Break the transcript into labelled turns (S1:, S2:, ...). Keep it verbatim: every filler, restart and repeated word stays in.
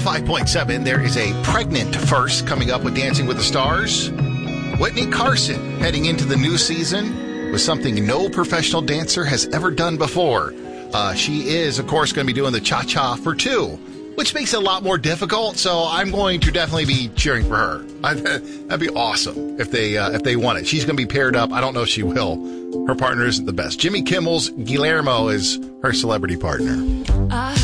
S1: five point seven, there is a pregnant first coming up with Dancing with the Stars. Whitney Carson heading into the new season with something no professional dancer has ever done before. Uh, she is, of course, going to be doing the cha-cha for two, which makes it a lot more difficult, so I'm going to definitely be cheering for her. I, that'd be awesome if they uh, if they won it. She's going to be paired up. I don't know if she will. Her partner isn't the best. Jimmy Kimmel's Guillermo is her celebrity partner.
S2: I